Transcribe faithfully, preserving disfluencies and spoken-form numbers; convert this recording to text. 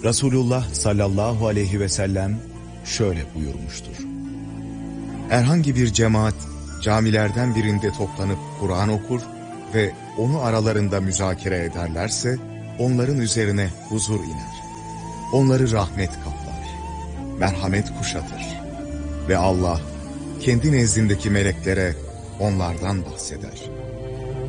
Resulullah sallallahu aleyhi ve sellem şöyle buyurmuştur. Herhangi bir cemaat camilerden birinde toplanıp Kur'an okur ve onu aralarında müzakere ederlerse onların üzerine huzur iner. Onları rahmet kaplar, merhamet kuşatır ve Allah kendi nezdindeki meleklere onlardan bahseder.